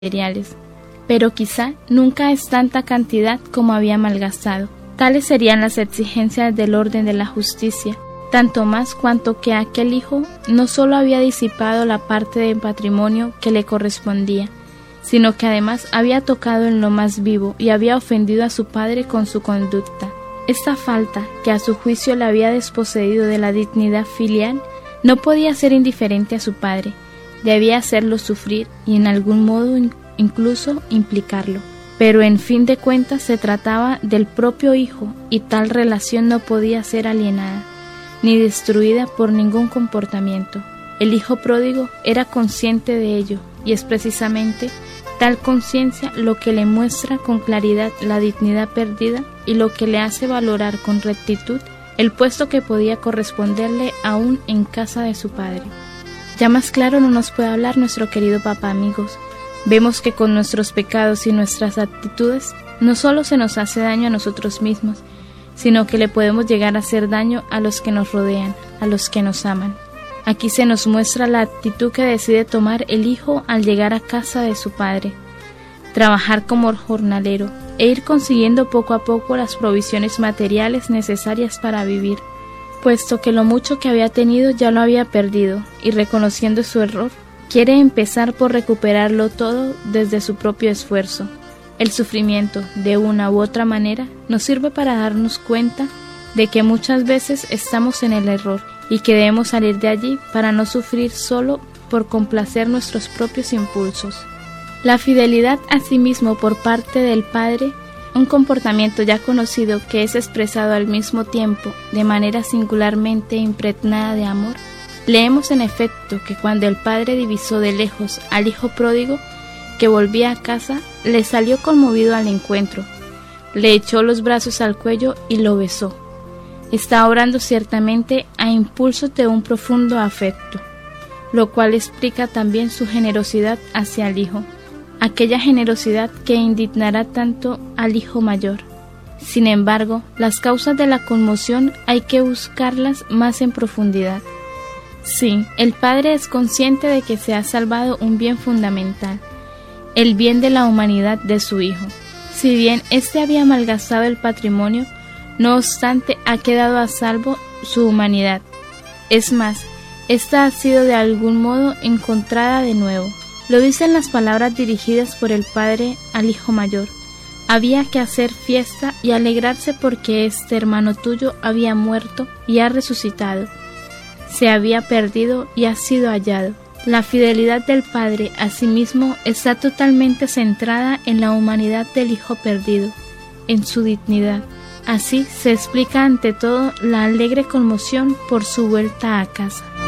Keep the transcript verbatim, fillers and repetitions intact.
materiales, pero quizá nunca es tanta cantidad como había malgastado. Tales serían las exigencias del orden de la justicia, tanto más cuanto que aquel hijo no solo había disipado la parte del patrimonio que le correspondía, sino que además había tocado en lo más vivo y había ofendido a su padre con su conducta. Esta falta, que a su juicio le había desposeído de la dignidad filial, no podía ser indiferente a su padre, debía hacerlo sufrir y en algún modo incluso implicarlo. Pero en fin de cuentas se trataba del propio hijo y tal relación no podía ser alienada, ni destruida por ningún comportamiento. El hijo pródigo era consciente de ello, y es precisamente tal conciencia lo que le muestra con claridad la dignidad perdida y lo que le hace valorar con rectitud el puesto que podía corresponderle aún en casa de su padre. Ya más claro no nos puede hablar nuestro querido papá, amigos. Vemos que con nuestros pecados y nuestras actitudes no solo se nos hace daño a nosotros mismos, sino que le podemos llegar a hacer daño a los que nos rodean, a los que nos aman. Aquí se nos muestra la actitud que decide tomar el hijo al llegar a casa de su padre, trabajar como jornalero e ir consiguiendo poco a poco las provisiones materiales necesarias para vivir, puesto que lo mucho que había tenido ya lo había perdido, y reconociendo su error, quiere empezar por recuperarlo todo desde su propio esfuerzo. El sufrimiento, de una u otra manera, nos sirve para darnos cuenta de que muchas veces estamos en el error y que debemos salir de allí para no sufrir solo por complacer nuestros propios impulsos. La fidelidad a sí mismo por parte del padre, un comportamiento ya conocido que es expresado al mismo tiempo de manera singularmente impregnada de amor. Leemos en efecto que cuando el padre divisó de lejos al hijo pródigo que volvía a casa, le salió conmovido al encuentro, le echó los brazos al cuello y lo besó. Está obrando ciertamente a impulsos de un profundo afecto, lo cual explica también su generosidad hacia el hijo, aquella generosidad que indignará tanto al hijo mayor. Sin embargo, las causas de la conmoción hay que buscarlas más en profundidad. Sí, el padre es consciente de que se ha salvado un bien fundamental, el bien de la humanidad de su hijo. Si bien éste había malgastado el patrimonio, no obstante ha quedado a salvo su humanidad. Es más, esta ha sido de algún modo encontrada de nuevo. Lo dicen las palabras dirigidas por el padre al hijo mayor. Había que hacer fiesta y alegrarse porque este hermano tuyo había muerto y ha resucitado. Se había perdido y ha sido hallado. La fidelidad del padre a sí mismo está totalmente centrada en la humanidad del hijo perdido, en su dignidad. Así se explica ante todo la alegre conmoción por su vuelta a casa.